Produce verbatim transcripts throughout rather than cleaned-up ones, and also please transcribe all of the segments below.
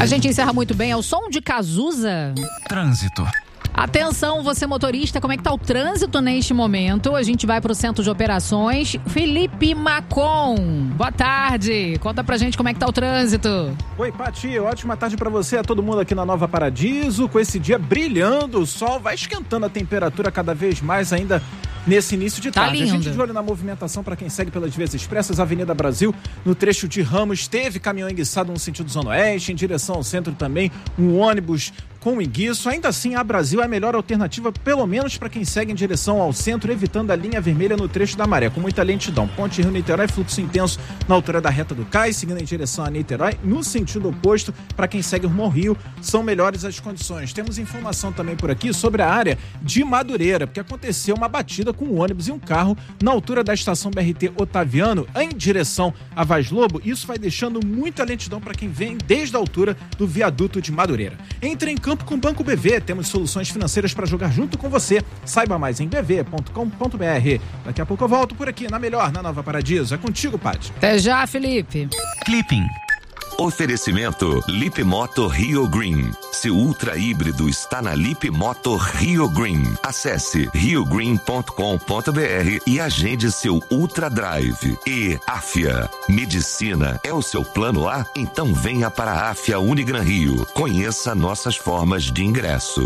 A gente encerra muito bem ao som de Cazuza. Trânsito. Atenção, você motorista, como é que tá o trânsito neste momento? A gente vai pro centro de operações. Felipe Macon, boa tarde. Conta pra gente como é que tá o trânsito. Oi, Pati, ótima tarde pra você, a todo mundo aqui na Nova Paradiso. Com esse dia brilhando, o sol vai esquentando a temperatura cada vez mais ainda nesse início de tarde. Tá lindo. A gente de olho na movimentação para quem segue pelas vias expressas. Avenida Brasil, no trecho de Ramos, teve caminhão enguiçado no sentido Zona Oeste, em direção ao centro também, um ônibus com enguiço. Ainda assim, a Brasil é a melhor alternativa, pelo menos para quem segue em direção ao centro, evitando a linha vermelha no trecho da Maré, com muita lentidão. Ponte Rio-Niterói, fluxo intenso na altura da reta do Cais, seguindo em direção a Niterói. No sentido oposto, para quem segue rumo ao Rio, são melhores as condições. Temos informação também por aqui sobre a área de Madureira, porque aconteceu uma batida com um ônibus e um carro na altura da estação B R T Otaviano, em direção a Vaz Lobo. Isso vai deixando muita lentidão para quem vem desde a altura do viaduto de Madureira. Entre em campo com o Banco B V, temos soluções financeiras para jogar junto com você. Saiba mais em b v ponto com ponto b r. Daqui a pouco eu volto por aqui, na Melhor, na Nova Paradiso. É contigo, Paty. Até já, Felipe. Clipping. Oferecimento Lip Moto Rio Green. Seu ultra híbrido está na Lip Moto Rio Green. Acesse rio green ponto com ponto b r e agende seu Ultra Drive. E Afia. Medicina é o seu plano A? Então venha para a Afia Unigran Rio. Conheça nossas formas de ingresso.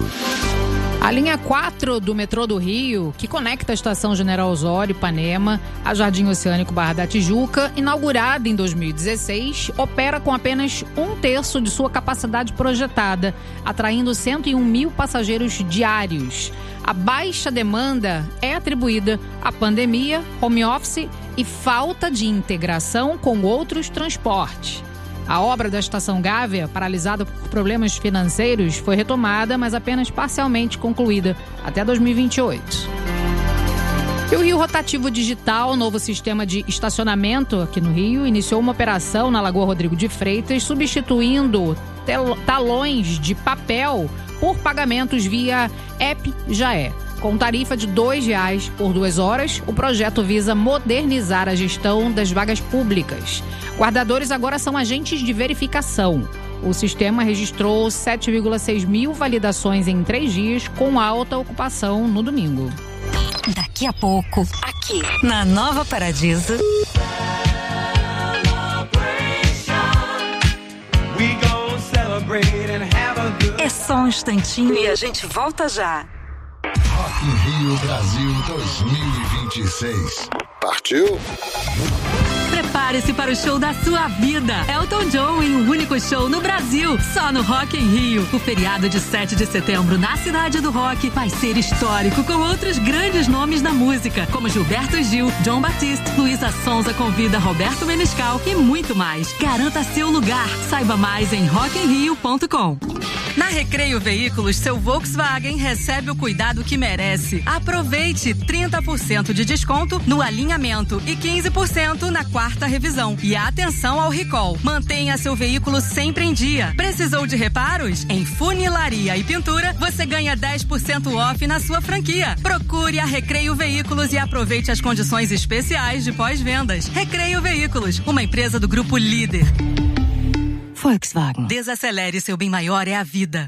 A linha quatro do metrô do Rio, que conecta a estação General Osório, Ipanema, a Jardim Oceânico Barra da Tijuca, inaugurada em dois mil e dezesseis, opera com apenas um terço de sua capacidade projetada, atraindo cento e um mil passageiros diários. A baixa demanda é atribuída à pandemia, home office e falta de integração com outros transportes. A obra da Estação Gávea, paralisada por problemas financeiros, foi retomada, mas apenas parcialmente concluída até dois mil e vinte e oito. E o Rio Rotativo Digital, novo sistema de estacionamento aqui no Rio, iniciou uma operação na Lagoa Rodrigo de Freitas, substituindo tel- talões de papel por pagamentos via App Jaé. Com tarifa de dois reais por duas horas, o projeto visa modernizar a gestão das vagas públicas. Guardadores agora são agentes de verificação. O sistema registrou sete vírgula seis mil validações em três dias, com alta ocupação no domingo. Daqui a pouco, aqui na Nova Paradiso. É só um instantinho e a gente volta já. Rock in Rio Brasil dois mil e vinte e seis. Partiu? Prepare-se para o show da sua vida. Elton John em um único show no Brasil, só no Rock in Rio. O feriado de sete de setembro na Cidade do Rock vai ser histórico, com outros grandes nomes da música, como Gilberto Gil, John Batiste, Luísa Sonza convida Roberto Menescal e muito mais. Garanta seu lugar. Saiba mais em rock in rio ponto com. Na Recreio Veículos, seu Volkswagen recebe o cuidado que merece. Aproveite trinta por cento de desconto no alinhamento e quinze por cento na quarta revisão. E atenção ao recall. Mantenha seu veículo sempre em dia. Precisou de reparos? Em funilaria e pintura, você ganha dez por cento off na sua franquia. Procure a Recreio Veículos e aproveite as condições especiais de pós-vendas. Recreio Veículos, uma empresa do Grupo Líder. Volkswagen. Desacelere, seu bem maior é a vida.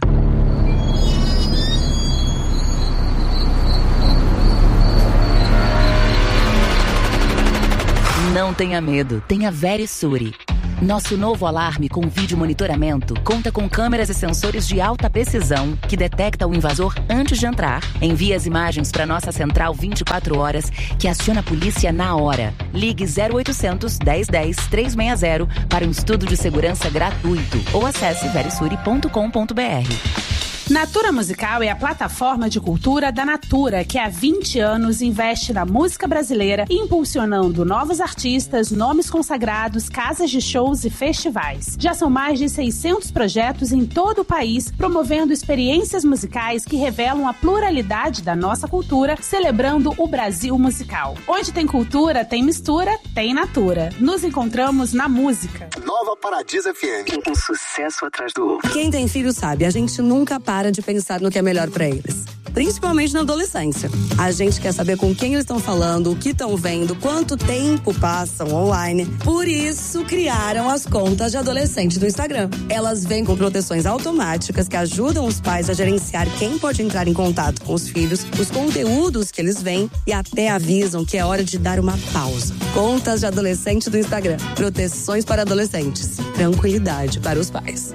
Não tenha medo, tenha Verisure. Nosso novo alarme com vídeo monitoramento conta com câmeras e sensores de alta precisão que detecta o invasor antes de entrar. Envia as imagens para nossa central vinte e quatro horas, que aciona a polícia na hora. Ligue zero oitocentos, dez dez, trezentos e sessenta para um estudo de segurança gratuito ou acesse verisure ponto com ponto b r. Natura Musical é a plataforma de cultura da Natura, que há vinte anos investe na música brasileira, impulsionando novos artistas, nomes consagrados, casas de shows e festivais. Já são mais de seiscentos projetos em todo o país, promovendo experiências musicais que revelam a pluralidade da nossa cultura, celebrando o Brasil musical. Onde tem cultura, tem mistura, tem Natura. Nos encontramos na música. Nova Paradiso F M. Um sucesso atrás do outro. Quem tem filho sabe, a gente nunca para de pensar no que é melhor pra eles. principalmente na adolescência. A gente quer saber com quem eles estão falando, o que estão vendo, quanto tempo passam online. Por isso, criaram as contas de adolescente do Instagram. Elas vêm com proteções automáticas que ajudam os pais a gerenciar quem pode entrar em contato com os filhos, os conteúdos que eles veem e até avisam que é hora de dar uma pausa. Contas de adolescente do Instagram. Proteções para adolescentes. Tranquilidade para os pais.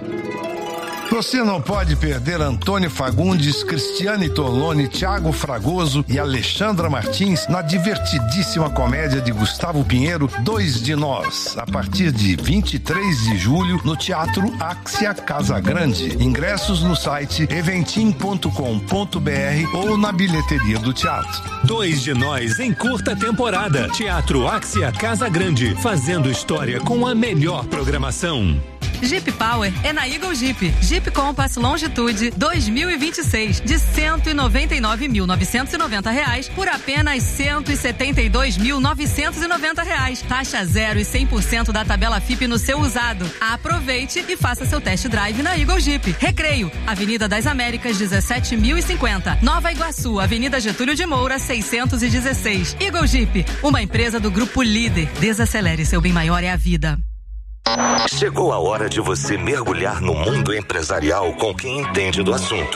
Você não pode perder Antônio Fagundes, Cristiane Torlone, Thiago Fragoso e Alexandra Martins na divertidíssima comédia de Gustavo Pinheiro, Dois de Nós, a partir de vinte e três de julho no Teatro Axia Casa Grande. Ingressos no site eventim ponto com ponto br ou na bilheteria do teatro. Dois de Nós em curta temporada. Teatro Axia Casa Grande, fazendo história com a melhor programação. Jeep Power é na Eagle Jeep. Jeep Compass Longitude dois mil e vinte e seis de cento e noventa e nove mil novecentos e noventa reais por apenas cento e setenta e dois mil novecentos e noventa reais. Taxa zero e cem por cento da tabela F I P no seu usado. Aproveite e faça seu test drive na Eagle Jeep. Recreio, Avenida das Américas dezessete mil e cinquenta. Nova Iguaçu, Avenida Getúlio de Moura seiscentos e dezesseis. Eagle Jeep, uma empresa do Grupo Líder. Desacelere, seu bem maior é a vida. Chegou a hora de você mergulhar no mundo empresarial com quem entende do assunto.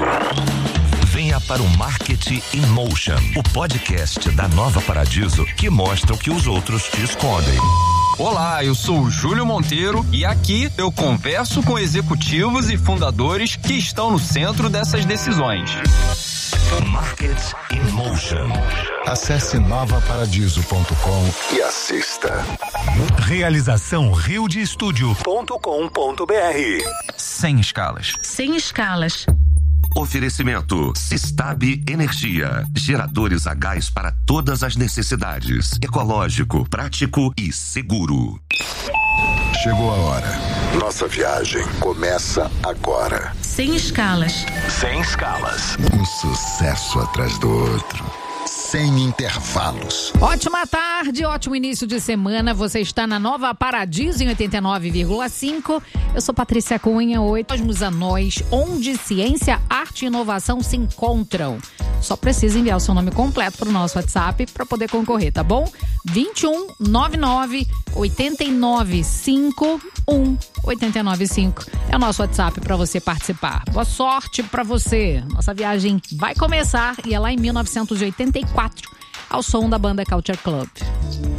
Venha para o Marketing in Motion, o podcast da Nova Paradiso que mostra o que os outros te escondem. Olá, eu sou o Júlio Monteiro e aqui eu converso com executivos e fundadores que estão no centro dessas decisões. Marketing in Motion. Acesse nova paradiso ponto com e assista. Realização rio de estúdio ponto com ponto br. Sem escalas. Sem escalas. Oferecimento Sistab Energia, geradores a gás para todas as necessidades, ecológico, prático e seguro. Chegou a hora. Nossa viagem começa agora. Sem escalas. Sem escalas. Um sucesso atrás do outro. Sem intervalos. Ótima tarde, ótimo início de semana. Você está na Nova Paradiso em oitenta e nove vírgula cinco. Eu sou Patrícia Cunha. Oi, Cosmos a Nós, onde ciência, arte e inovação se encontram. Só precisa enviar o seu nome completo para o nosso WhatsApp para poder concorrer, tá bom? vinte e um, noventa e nove, oitenta e nove, cinquenta e um, oitenta e nove cinco é o nosso WhatsApp para você participar. Boa sorte para você. Nossa viagem vai começar e é lá em mil novecentos e oitenta e quatro, ao som da banda Culture Club.